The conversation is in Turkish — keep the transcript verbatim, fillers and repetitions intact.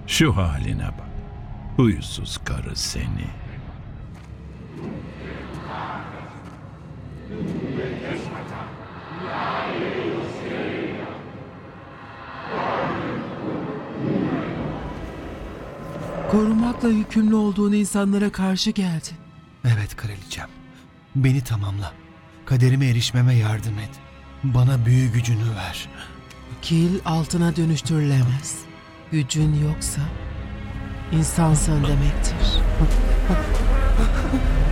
Şu haline bak. Huysuz karı seni. Korumakla yükümlü olduğun insanlara karşı geldi. Evet kraliçem. Beni tamamla. Kaderime erişmeme yardım et. Bana büyü gücünü ver. Kil altına dönüştürülemez. Gücün yoksa insansın demektir.